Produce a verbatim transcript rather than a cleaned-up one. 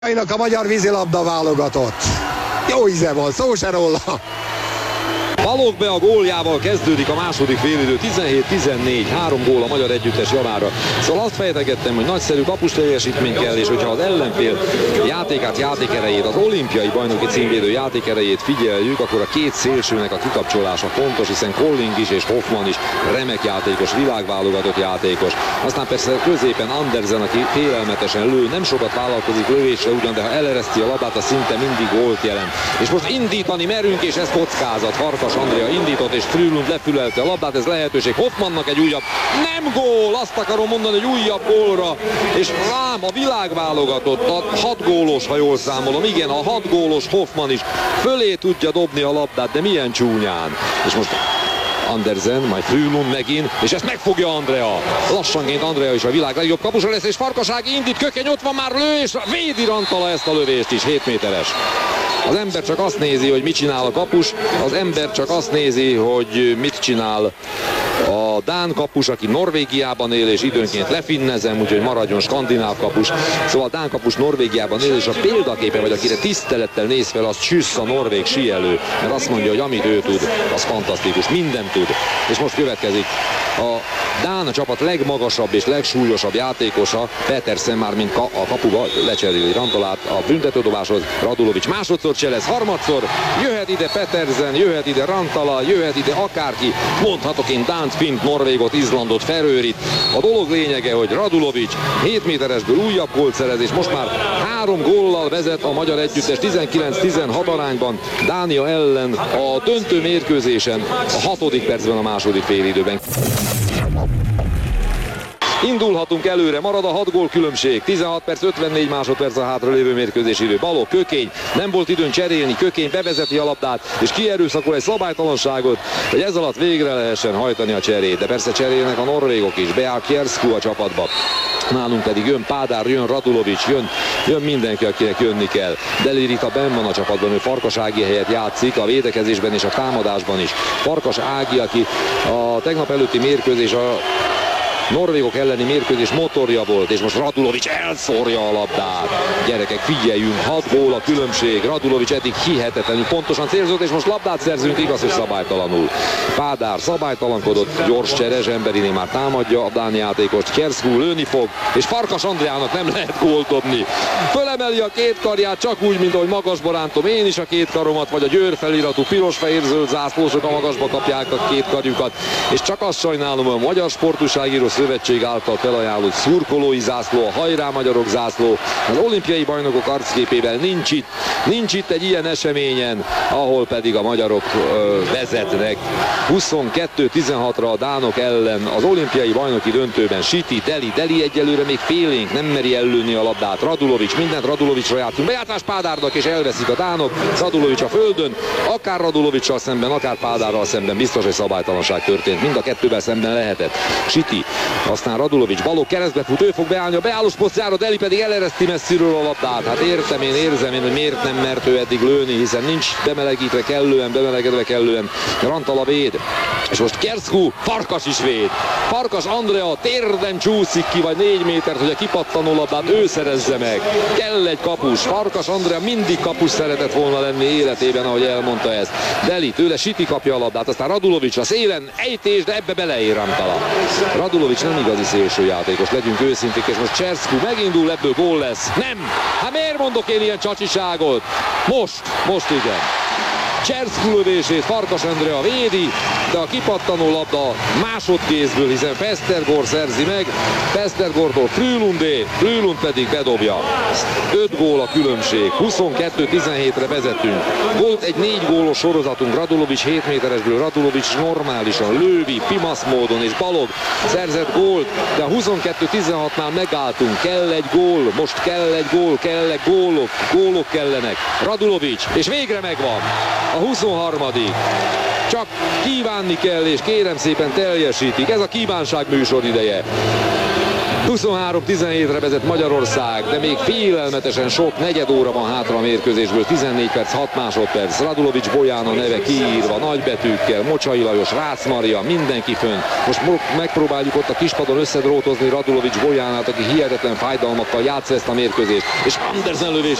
A magyar vízilabda válogatott. Jó íze van, szó se róla. Balogh be a góljával kezdődik a második félidő, tizenhét tizennégy, három gól a magyar együttes javára. Szóval azt fejtegettem, hogy nagyszerű kapus teljesítmény kell, és hogyha az ellenfél játékát, játékerejét, az olimpiai bajnoki címvédő játékerejét figyeljük, akkor a két szélsőnek a kikapcsolása fontos, hiszen Colling is és Hoffman is remek játékos, világválogatott játékos. Aztán persze középen Andersen, aki félelmetesen lő, nem sokat vállalkozik lövésre ugyan, de ha elereszti a labát, az szinte mindig gólt jelent. És most indítani merünk, és ez kockázat. Farkas Andrea indított, és Frühlund lefülelte a labdát, ez lehetőség Hoffmannak egy újabb, nem gól, azt akarom mondani, hogy újabb gólra, és rám a világválogatott, a hat gólos, ha jól számolom, igen, a hat gólos Hoffman is fölé tudja dobni a labdát, de milyen csúnyán. És most Andersen, majd Frühlund megint, és ezt megfogja Andrea. Lassanként Andrea is a világ legjobb kapusa lesz, és Farkas Ági indít, Kökény ott van, már lő, és védi Rantala ezt a lövést is, hét méteres. Az ember csak azt nézi, hogy mit csinál a kapus, az ember csak azt nézi, hogy mit csinál a dán kapus, aki Norvégiában él, és időnként lefinnezem, úgyhogy maradjon skandináv kapus. Szóval a dán kapus Norvégiában él, és a példaképe, vagy akire tisztelettel néz fel, az Csüss, a norvég síelő, mert azt mondja, hogy amit ő tud, az fantasztikus, mindent tud. És most következik a dán csapat legmagasabb és legsúlyosabb játékosa, Petersen, már mint ka a kapuba lecseréli Rantalát a büntetődobáshoz, Radulovics másodszor cselez, harmadszor jöhet ide Petersen, jöhet ide Rantala, jöhet ide akárki, mondhatok én dánt, fint, norvégot, Izlandot, Ferőrit. A dolog lényege, hogy Radulovics hét méteresből újabb gólt szerez, és most már három góllal vezet a magyar együttes tizenkilenc tizenhat arányban Dánia ellen a döntő mérkőzésen a hatodik percben a második félidőben. Indulhatunk előre, marad a hat gól különbség, tizenhat perc, ötvennégy másodperc a hátralévő mérkőzési idő. Balogh, Kökény, nem volt időn cserélni, Kökény bevezeti a labdát, és kierőszakol egy szabálytalanságot, hogy ez alatt végre lehessen hajtani a cserét. De persze cserélnek a norvégok is, Beá Kiersku a csapatba. Nálunk pedig jön Pádár, jön Radulovics, jön, jön mindenki, akinek jönni kell. Deli Rita benn van a csapatban, ő Farkas Ági helyett játszik, a védekezésben és a támadásban is. Farkas Ági, aki a tegnap előtti mérkőzés, a norvégok elleni mérkőzés motorja volt, és most Radulovics elszórja a labdát. Gyerekek, figyeljünk, hat gól a különbség. Radulovics eddig hihetetlenül pontosan célzott, és most labdát szerzünk, igaz, hogy szabálytalanul. Pádár szabálytalankodott, gyors csere, Zsemberiné már támadja a dán játékost, Kiersku lőni fog, és Farkas Andreának nem lehet gólt dobni. Fölemeli a két karját, csak úgy, mint ahogy magasba rántom én is a két karomat, vagy a Győr feliratú piros-fehér-zöld zászlósok a magasba kapják a két karjukat, és csak azt sajnálom, hogy a Magyar Sportújságíró Szövetség által felajánlott szurkolói zászló, a Hajrá Magyarok zászló az olimpiai bajnokok arcképével nincs itt, nincs itt egy ilyen eseményen, ahol pedig a magyarok ö, vezetnek huszonkettő tizenhatra a dánok ellen az olimpiai bajnoki döntőben. Siti, Deli, Deli egyelőre még félénk, nem meri ellőni a labdát. Radulovics, mindent Radulovicsra játszunk, bejátszás Pádárnak, és elveszik a dánok. Radulovics a földön, akár Radulovicsal szemben, akár Pádárral szemben biztos, hogy szabálytalanság történt, mind a kettővel szemben lehetett. Siti, aztán Radulovics, Balogh keresztbe fut, ő fog beállni a beállós posztjára, Deli pedig elereszti messziről a labdát. Hát értem én, érzem én, hogy miért nem mert ő eddig lőni, hiszen nincs bemelegítve kellően, bemelegedve kellően. Rantala véd, és most Kiersku, Farkas is véd. Farkas Andrea térden csúszik ki, vagy négy métert, hogy a kipattanó labdát ő szerezze meg. Kell egy kapus. Farkas Andrea mindig kapus szeretett volna lenni életében, ahogy elmondta ezt. Deli, tőle Siti kapja a labdát, aztán Radulovics a szélen, ejtés, de ebbe beleér Rantala. Radulovics nem igazi szélsőjátékos, legyünk őszinték, és most Kiersku megindul, ebből gól lesz. Nem! Hát miért mondok én ilyen csacsiságot? Most, most igen. Kiersku lövését Farkas Andrea védi, de a kipattanó labda másodkézből, hiszen Festergor szerzi meg, Festergortól Frühlundé, Frühlund pedig bedobja. öt gól a különbség, huszonkettő tizenhétre vezetünk. Volt egy négy gólos sorozatunk, Radulovics hét méteresből, Radulovics normálisan, Lővi, Pimasz módon, és Balogh szerzett gólt, de a huszonkettő tizenhatnál megálltunk, kell egy gól, most kell egy gól, kell egy gólok, gólok kellenek. Radulovics, és végre megvan. A huszonharmadik Csak kívánni kell, és kérem szépen teljesítik. Ez a kívánság műsor ideje. huszonhárom tizenhétre vezet Magyarország, de még félelmetesen sok negyed óra van hátra a mérkőzésből, tizennégy perc, hat másodperc. Radulovics Bojana neve kiírva nagybetűkkel, Mocsai Lajos, Rácz Maria, mindenki fönn. Most megpróbáljuk ott a kispadon összedrótozni Radulovics Bojanát, aki hihetetlen fájdalmakkal játsza ezt a mérkőzést, és Andersen lövés